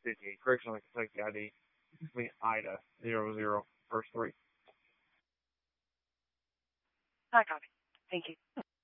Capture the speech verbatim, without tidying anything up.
fifty-eight. Correction on the Kentucky I D. I mean, Ida, zero zero, first three. I copy. Thank you.